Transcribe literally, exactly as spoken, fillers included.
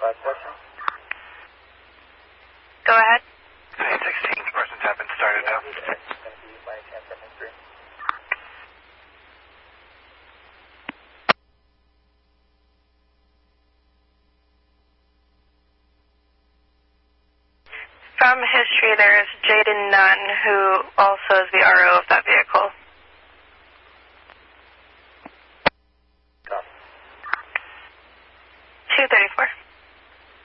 Go ahead. Hey, sixteen, questions have been started now. From history, there is Jaden Nunn, who also is the R O of that